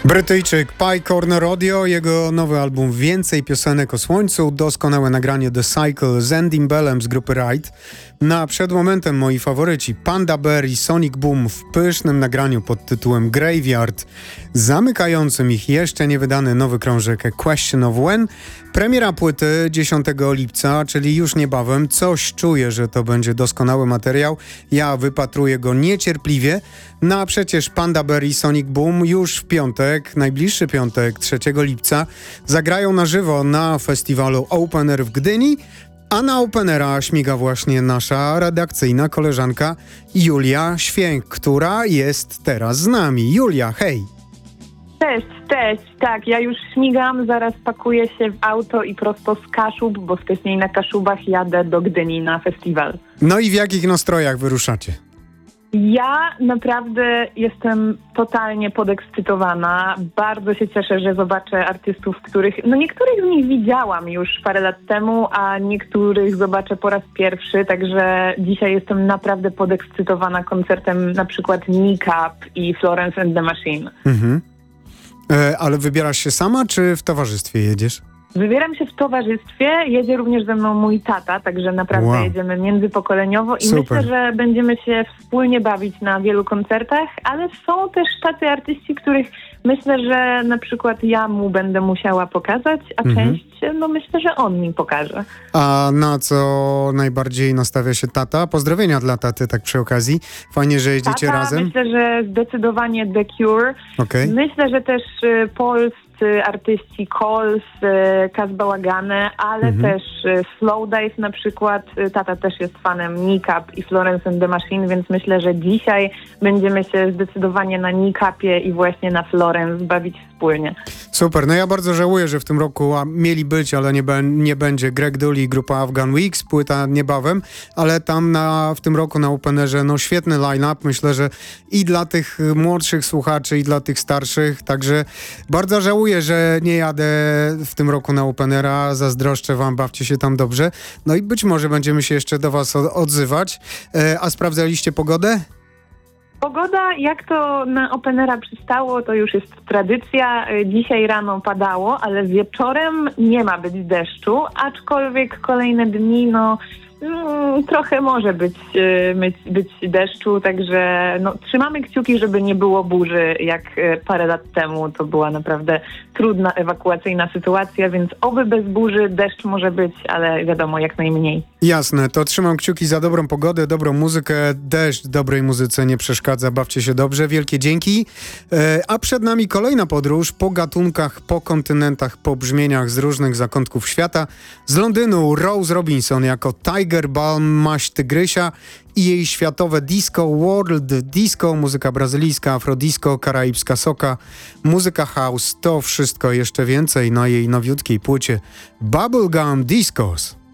Brytyjczyk Pye Corner Audio, jego nowy album Więcej piosenek o słońcu, doskonałe nagranie The Cycle z Endym Bellem z grupy Ride. Przed momentem moi faworyci Panda Bear i Sonic Boom w pysznym nagraniu pod tytułem Graveyard, zamykającym ich jeszcze niewydany nowy krążek A Question of When. Premiera płyty 10 lipca, czyli już niebawem. Coś czuję, że to będzie doskonały materiał. Ja wypatruję go niecierpliwie. A przecież Panda Bear i Sonic Boom już w piątek, najbliższy piątek, 3 lipca, zagrają na żywo na festiwalu Open Air w Gdyni, a na Open Aira śmiga właśnie nasza redakcyjna koleżanka Julia Święk, która jest teraz z nami. Julia, hej! Cześć. Tak, ja już śmigam, zaraz pakuję się w auto i prosto z Kaszub, bo wcześniej na Kaszubach jadę do Gdyni na festiwal. No i w jakich nastrojach wyruszacie? Ja naprawdę jestem totalnie podekscytowana. Bardzo się cieszę, że zobaczę artystów, niektórych z nich widziałam już parę lat temu, a niektórych zobaczę po raz pierwszy, także dzisiaj jestem naprawdę podekscytowana koncertem na przykład Nikap i Florence and the Machine. Mhm. Ale wybierasz się sama, czy w towarzystwie jedziesz? Wybieram się w towarzystwie, jedzie również ze mną mój tata, także naprawdę jedziemy międzypokoleniowo i Super. Myślę, że będziemy się wspólnie bawić na wielu koncertach, ale są też tacy artyści, których myślę, że na przykład ja mu będę musiała pokazać, a część, myślę, że on mi pokaże. A na co najbardziej nastawia się tata? Pozdrowienia dla taty, tak przy okazji. Fajnie, że jedziecie razem. Myślę, że zdecydowanie The Cure. Okay. Myślę, że też polscy artyści Kols, Kaz Bałagany, ale też Slowdive na przykład. Tata też jest fanem Nikap i Florence and the Machine, więc myślę, że dzisiaj będziemy się zdecydowanie na Nikapie i właśnie na Florence bawić wspólnie. Super, no ja bardzo żałuję, że w tym roku mieli być, ale nie będzie Greg Dulli i grupa Afghan Weeks, płyta niebawem, ale tam w tym roku na Openerze, świetny line-up, myślę, że i dla tych młodszych słuchaczy, i dla tych starszych, także bardzo żałuję, że nie jadę w tym roku na Openera, zazdroszczę wam, bawcie się tam dobrze, no i być może będziemy się jeszcze do was odzywać. A sprawdzaliście pogodę? Pogoda, jak to na Openera przystało, to już jest tradycja. Dzisiaj rano padało, ale wieczorem nie ma być deszczu, aczkolwiek kolejne dni, trochę może być deszczu, także trzymamy kciuki, żeby nie było burzy, jak parę lat temu. To była naprawdę trudna ewakuacyjna sytuacja, więc oby bez burzy, deszcz może być, ale wiadomo, jak najmniej. Jasne, to trzymam kciuki za dobrą pogodę, dobrą muzykę. Deszcz dobrej muzyce nie przeszkadza, bawcie się dobrze, wielkie dzięki. A przed nami kolejna podróż po gatunkach, po kontynentach, po brzmieniach z różnych zakątków świata. Z Londynu Rose Robinson jako Tiger Balm, maść tygrysia i jej światowe disco, world disco, muzyka brazylijska, afrodisco, karaibska soca, muzyka house, to wszystko jeszcze więcej na jej nowiutkiej płycie Bubblegum Discos.